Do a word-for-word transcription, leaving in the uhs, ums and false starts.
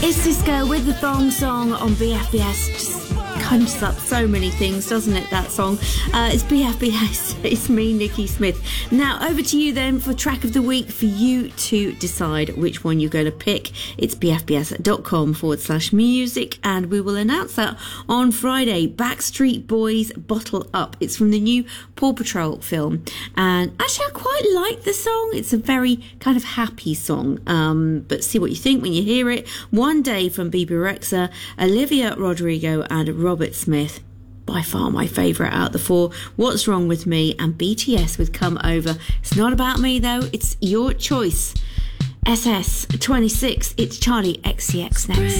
It's Cisco with the Thong Song on B F B S. Just conjures up so many things, doesn't it, that song? Uh, it's B F B S. It's me, Nikki Smith. Now, over to you then for track of the week for you to decide which one you're going to pick. It's bfbs.com forward slash music, and we will announce that on Friday. Backstreet Boys, Bottle Up. It's from the new Paw Patrol film. And actually, I quite like the song. It's a very kind of happy song. Um, but see what you think when you hear it. One Day from Bebe Rexha, Olivia Rodrigo and Robert Smith. By far my favourite out of the four. What's Wrong With Me and B T S with Come Over. It's not about me though, it's your choice. S S twenty-six, it's Charlie X C X next.